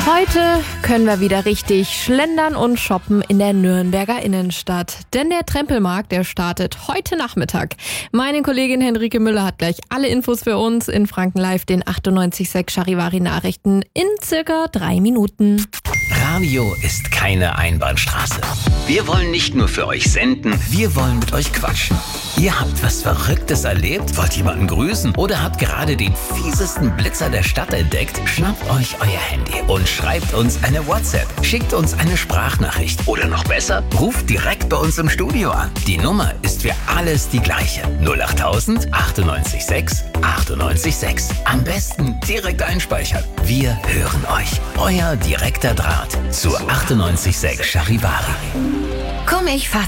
Heute können wir wieder richtig schlendern und shoppen in der Nürnberger Innenstadt. Denn der Trempelmarkt, der startet heute Nachmittag. Meine Kollegin Henrike Müller hat gleich alle Infos für uns in Franken Live, den 98.6 Charivari Nachrichten in circa 3 Minuten. Radio ist keine Einbahnstraße. Wir wollen nicht nur für euch senden, wir wollen mit euch quatschen. Ihr habt was Verrücktes erlebt, wollt jemanden grüßen oder habt gerade den fiesesten Blitzer der Stadt entdeckt? Schnappt euch euer Handy und schreibt uns eine WhatsApp. Schickt uns eine Sprachnachricht oder noch besser, ruft direkt bei uns im Studio an. Die Nummer ist für alles die gleiche. 08000 98 6 98 6. Am besten direkt einspeichern. Wir hören euch. Euer direkter Draht zu 98.6 Charivari. Komm, ich fahr